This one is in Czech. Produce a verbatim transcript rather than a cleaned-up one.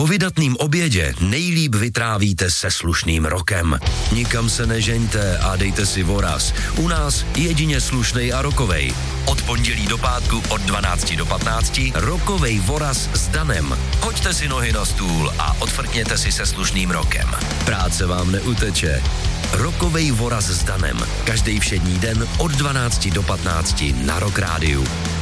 Po vydatným obědě nejlíp vytrávíte se slušným rokem. Nikam se nežeňte a dejte si voraz. U nás jedině slušnej a rokovej. Od pondělí do pátku od dvanácti do patnácti rokovej voraz s Danem. Hoďte si nohy na stůl a odfrkněte si se slušným rokem. Práce vám neuteče. Rokovej voraz s Danem. Každý všední den od dvanácti do patnácti na Rock Rádiu.